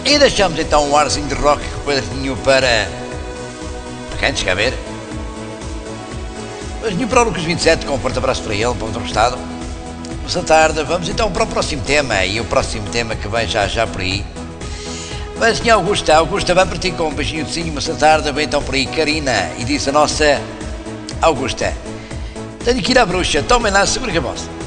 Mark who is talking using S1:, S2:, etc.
S1: E deixamos então um arzinho de rock coisinho para quem quer ver. Coisinho para o Lucas 27, com um forte abraço para ele, para o entrevistado. Boa tarde, vamos então para o próximo tema. E o próximo tema que vem já por aí. Mas sim, Augusta, vai para ti com um beijinho de sim, boa tarde, vem então por aí, Karina. E diz a nossa Augusta: tenho que ir à bruxa, tomem lá, segura que a voz.